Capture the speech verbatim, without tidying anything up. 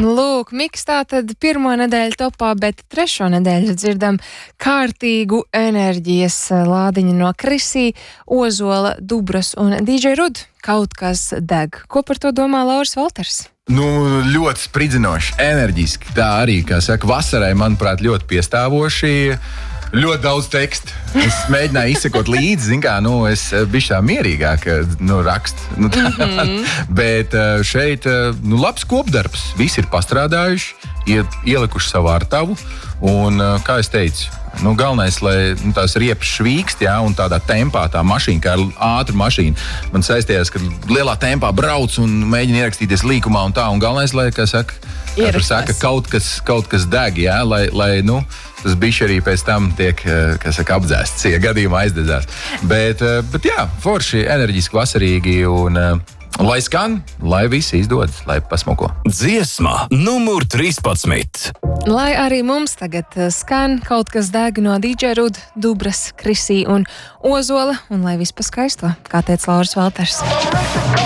Lūk, Miks tātad pirmo nedēļu topā, bet trešo nedēļu dzirdam kārtīgu enerģijas lādiņu no Krisī, Ozola, Dubras un dī džej Rud. Kaut kas deg. Ko par to domā Lauris Valters? Nu, ļoti spridzinoši, enerģiski. Tā arī, kā saka, vasarai, manuprāt, ļoti piestāvoši. Ļoti daudz tekstu. Es mēģināju izsekot līdzi, zin kā, nu, es bišķi tā mierīgāk, nu, rakst. Nu, tā, mm-hmm. Bet šeit, nu, labs kopdarbs. Visi ir pastrādājuši, ielikuši savu artavu, un, kā es teicu, nu, galvenais, lai nu, tās riepas švīkst, jā, un tādā tempā tā mašīna, kā ātra mašīna. Man saistījās, ka lielā tempā brauc un mēģina ierakstīties līkumā un tā, un galvenais, lai, kā saka, saka kaut, kas, kaut kas deg, jā, lai, lai, nu, tas bišķi arī pēc tam tiek, kā saka, apdzēsts, ja gadījumā aizdedzās. Bet, bet jā, forši, enerģiski, vasarīgi un lai skan, lai visi izdodas, lai pasmoko. Dziesma numur trīspadsmit. Lai arī mums tagad skan kaut kas deg no dī džej Rud, Dubras, Krisī un Ozola, un lai viss pa skaisto, kā teica Lauris Valters.